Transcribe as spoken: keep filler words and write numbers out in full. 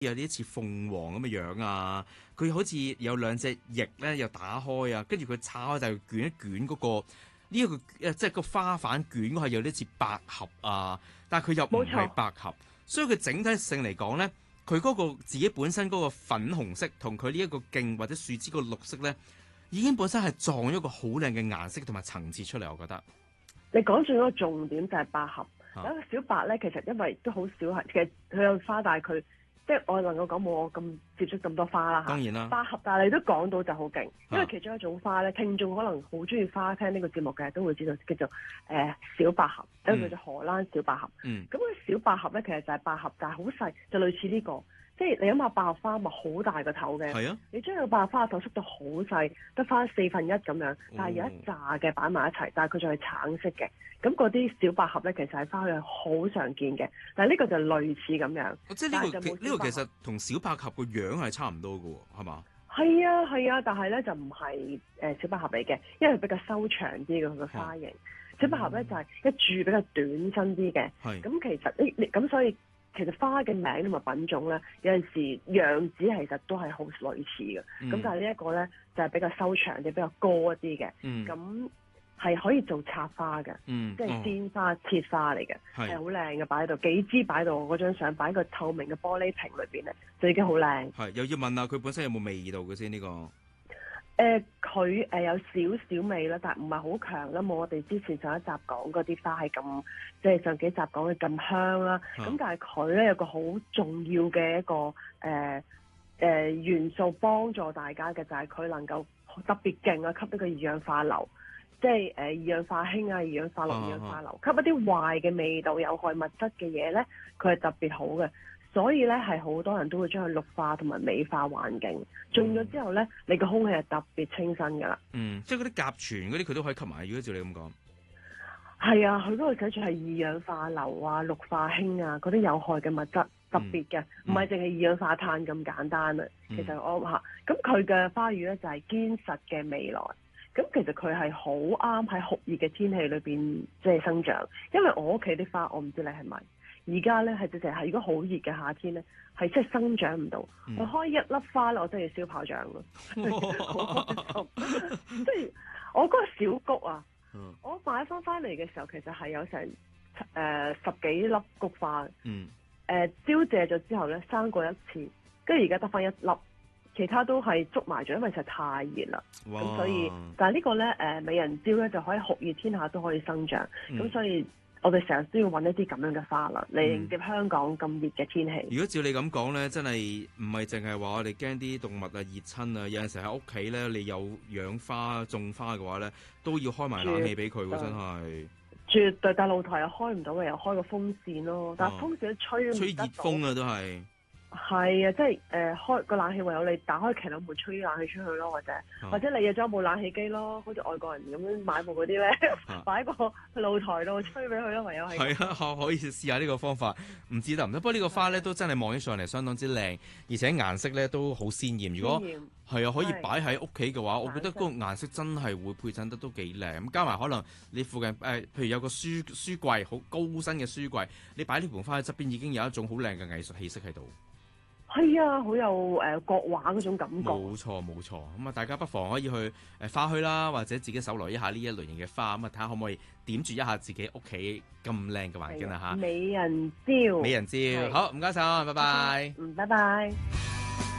有啲似鳳凰咁嘅樣啊，佢好似有兩隻翼咧又打開啊，跟住佢叉開就捲一捲嗰、那個呢一、這個誒，即係個花瓣捲係有啲似百合啊，但係佢又唔係百合，所以佢整體性嚟講咧，佢嗰個自己本身嗰個粉紅色同佢呢一個莖或者樹枝個綠色咧，已經本身係撞咗一個好靚嘅顏色同埋層次出嚟，我覺得。 你講中咗個重點就係百合， 啊、 有一個小白咧，其實因為都好少係，其實佢有花，但係佢即係我能夠講冇我咁接觸咁多花啦嚇。 當然啦， 百合但係你都講到就好勁，因為其中一種花咧，聽眾可能好中意花聽呢個節目嘅都會知道叫做誒、呃、小百合，有個叫做荷蘭小百合。 嗯， 咁佢小百合咧其實就係百合，但係好細，就類似呢、這個。即係你諗下百合花咪好大個頭嘅， 係啊， 你將個百合花個頭縮到好細，得翻四分一咁樣，但係有一紮嘅擺埋一齊，但係佢仲係橙色嘅。咁嗰啲小百合咧，其實喺花園好常見嘅，但係呢個就類似咁樣。 即係呢個呢個其實同小百合個樣係差唔多嘅喎，係嘛？ 係啊係啊，但係咧就唔係誒小百合嚟嘅，因為比較修長啲嘅佢個花型。啊、小百合咧就係一柱比較短身啲嘅。係。咁其實呢咁所以。其實花嘅名同埋品種咧，有陣時樣子其實都係好類似嘅。咁、嗯、但係呢一個咧就係、是、比較修長啲、比較高一啲嘅。咁係、嗯、可以做插花嘅，嗯、即係鮮花、哦、切花嚟嘅，係好靚嘅。擺喺度幾支擺喺度，我嗰張相擺喺個透明嘅玻璃瓶裏邊咧，就已經好靚。係又要問下佢本身有冇味道嘅先呢個？ 誒佢誒有少少味啦，但係唔係好強啦，冇我哋之前上一集講嗰啲花係咁，即係上幾集講嘅咁香啦。咁、啊、但係佢咧有個好重要嘅一個誒誒、呃呃、元素幫助大家嘅就係、是、佢能夠特別勁啊，吸一個二氧化硫，即係誒二氧化氫啊、二氧化氯、二氧化硫，啊、吸一啲壞嘅味道、有害物質嘅嘢咧，佢係特別好嘅。所以咧，係好多人都會將佢綠化同埋美化環境。種咗之後咧，你個空氣係特別清新㗎啦。 嗯，即係嗰啲甲醛嗰啲，佢都可以吸埋。如果照你咁講， 係啊，佢嗰度寫住係二氧化硫啊、氯化氫啊嗰啲有害嘅物質特別嘅，唔係淨係二氧化碳咁簡單啊。嗯、其實我嚇咁佢嘅花語咧就係堅實嘅未來。咁其實佢係好啱喺酷熱嘅天氣裏邊即係生長。因為我屋企啲花，我唔知你係咪。而家咧係直情係如果好熱嘅夏天咧，係真係生長唔到。嗯、我開一粒花咧，我真係要燒炮仗咯，好開心。即係我嗰個小菊啊，嗯、我買翻翻嚟嘅時候，其實係有成誒、呃、十幾粒菊花。嗯。誒、呃、招謝咗之後咧，生過一次，跟住而家得翻一粒，其他都係捉埋咗，因為實在太熱啦。咁哇所以，但係呢個咧誒美人蕉咧就可以酷熱天下都可以生長。咁、嗯、所以。我哋成日都要揾一啲咁樣嘅花啦，嚟迎接香港咁熱嘅天氣。嗯、如果照你咁講咧，真係唔係淨係話我哋驚啲動物啊熱親啊，有陣時喺屋企咧，你有養花種花嘅話咧，都要開埋冷氣俾佢喎，真係。 絕對，但露台又開唔到嘅，又開個風扇咯。但係風扇吹吹熱風啊，都係。 係啊，即係誒、呃、開個冷氣唯有你打開騎樓門吹冷氣出去咯，或者、啊、或者你又裝部冷氣機咯，好似外國人咁樣買部嗰啲咧，擺個露台度吹俾佢咯，唯有係。係啊，可以試下呢個方法，唔知得唔得？不過呢個花咧都真係望起上嚟相當之靚，而且顏色咧都好鮮豔。如果係啊，可以擺喺屋企嘅話，我覺得嗰個顏色真係會配襯得都幾靚。咁加埋可能你附近誒、呃，譬如有個書書櫃，好高身嘅書櫃，你擺呢盆花喺側邊已經有一種好靚嘅藝術氣息喺度。 係啊，好有誒、呃、國畫嗰種感覺。 冇錯冇錯，咁啊大家不妨可以去誒、呃、花墟啦，或者自己搜羅一下呢一類型嘅花，咁啊睇下可唔可以點綴一下自己屋企咁靚嘅環境啦嚇。 美人蕉， 美人蕉，好唔該晒，拜拜。 嗯，拜拜。